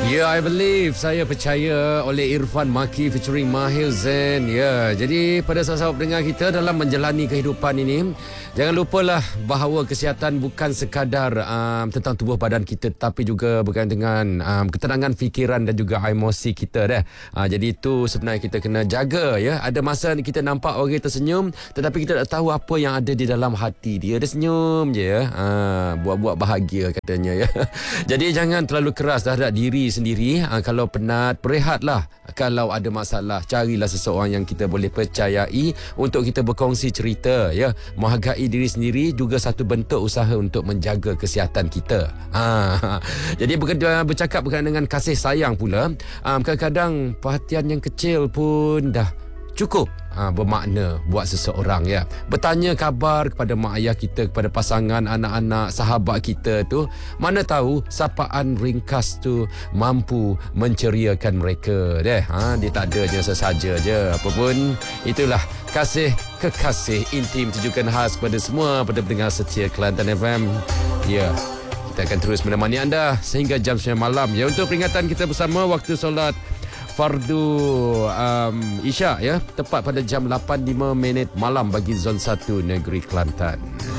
Yeah, I believe. Saya percaya oleh Irfan Maki featuring Mahir Zain. Ya, jadi pada sahabat-sahabat pendengar kita dalam menjalani kehidupan ini, jangan lupalah bahawa kesihatan bukan sekadar tentang tubuh badan kita, tapi juga berkaitan dengan ketenangan fikiran dan juga emosi kita dah. Jadi itu sebenarnya kita kena jaga ya. Ada masa kita nampak orang tersenyum, tetapi kita tak tahu apa yang ada di dalam hati dia. Dia senyum je ya. Buat-buat bahagia katanya ya. Jadi jangan terlalu keras terhadap diri sendiri. Kalau penat, berehatlah. Kalau ada masalah, carilah seseorang yang kita boleh percayai untuk kita berkongsi cerita ya. Menghargai diri sendiri juga satu bentuk usaha untuk menjaga kesihatan kita. Jadi bercakap berkaitan dengan kasih sayang pula, kadang-kadang perhatian yang kecil pun dah cukup bermakna buat seseorang ya. Bertanya khabar kepada mak ayah kita, kepada pasangan, anak-anak, sahabat kita tu, mana tahu sapaan ringkas tu mampu menceriakan mereka deh. Dia tak ada je sesaja je. Apa pun itulah kasih kekasih intim tujukan khas kepada semua pada pendengar setia Kelantan FM. Ya. Kita akan terus menemani anda sehingga jam 9 malam ya, untuk peringatan kita bersama waktu solat fardu Isyak ya, tepat pada jam 8.05 malam bagi zon 1 negeri Kelantan.